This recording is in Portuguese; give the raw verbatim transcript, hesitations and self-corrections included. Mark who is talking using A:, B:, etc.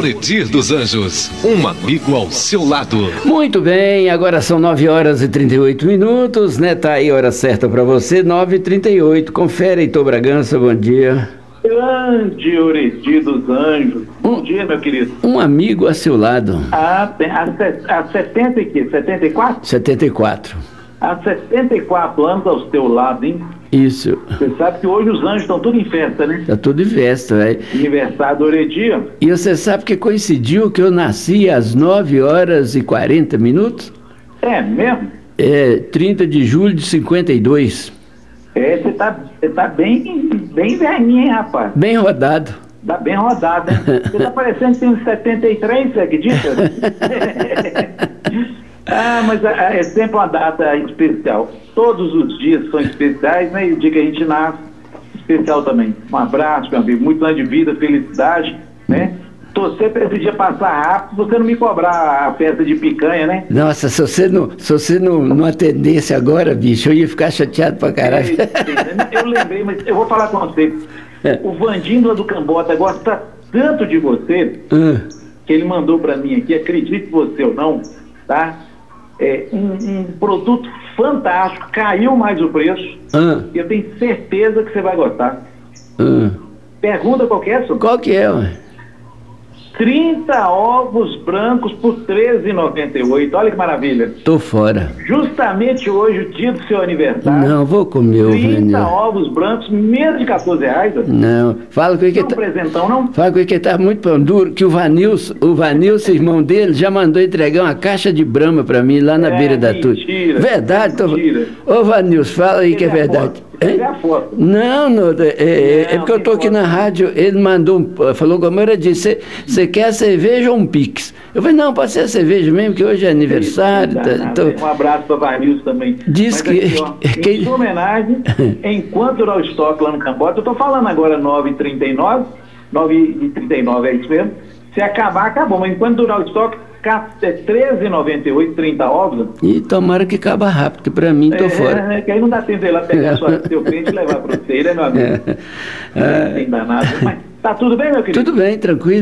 A: Oredir dos Anjos, um amigo ao seu lado.
B: Muito bem, agora são nove horas e trinta e oito minutos, né? Tá aí a hora certa para você, nove e trinta e oito. Confere, Heitor Bragança, bom dia.
C: Grande Oredir dos Anjos. Bom um, dia, meu querido.
B: Um amigo a seu lado.
C: Há, há setenta e quê? setenta e quatro?
B: setenta e quatro.
C: Há setenta e quatro anos ao teu lado, hein?
B: Isso.
C: Você sabe que hoje os anjos estão tudo em festa, né?
B: Tá tudo em festa, velho.
C: Aniversário do Oredir.
B: E você sabe que coincidiu que eu nasci às nove horas e quarenta minutos?
C: É mesmo?
B: É, trinta de julho de cinquenta e dois.
C: É, você tá, você tá bem, bem velhinho, hein, rapaz?
B: Bem rodado.
C: Tá bem rodado, hein? Você tá parecendo que tem uns setenta e três, você acredita? Ah, mas é, é sempre uma data especial. Todos os dias são especiais, né? E o dia que a gente nasce, especial também. Um abraço, meu amigo. Muito anos de vida, felicidade, né? Torcer para esse dia passar rápido, se você não me cobrar a festa de picanha, né?
B: Nossa, se você não, se você não, não atendesse agora, bicho, eu ia ficar chateado pra caralho.
C: É, eu lembrei, mas eu vou falar com você. É. O Vandinho lá do Cambota gosta tanto de você, hum. que ele mandou para mim aqui, acredite você ou não, tá? É, um, um produto fantástico, caiu mais o preço, hum. e eu tenho certeza que você vai gostar. Hum. Pergunta qual que é, senhor?
B: Qual que é, ué?
C: trinta ovos brancos por treze reais e noventa e oito centavos. Olha que maravilha.
B: Tô fora.
C: Justamente hoje, o dia do seu aniversário.
B: Não, vou comer o
C: trinta ovos brancos, menos de quatorze reais.
B: Não, fala com ele que
C: não tá... presentão, não?
B: Fala com ele que tá muito pão duro, que o Vanilson, o Vanilson, irmão dele, já mandou entregar uma caixa de Brahma pra mim lá na é, beira da tudo.
C: Mentira.
B: Verdade, tô...
C: Mentira.
B: Ô Vanilson, fala aí que é verdade.
C: A foto.
B: Não, não, é, não, é porque eu tô aqui foto. Na rádio, ele mandou, um, falou como era disse, você quer cerveja ou um pix? Eu falei, não, pode ser a cerveja mesmo, que hoje é aniversário. Tá,
C: tô... Um abraço para Vanilson também.
B: Diz que...
C: Aqui, ó,
B: que...
C: Em sua homenagem, enquanto durar o estoque lá no Cambota, eu tô falando agora nove e trinta e nove, nove e trinta e nove é isso mesmo, se acabar, acabou, mas enquanto durar o estoque, é treze reais e noventa e oito centavos, trinta ovos.
B: E tomara que acaba rápido, que pra mim tô
C: é,
B: fora.
C: É, que aí não dá tempo de ir lá pegar sua, seu cliente e levar pra você, né, meu amigo? É. É. Sem danado. Mas tá tudo bem, meu querido?
B: Tudo bem, tranquilo.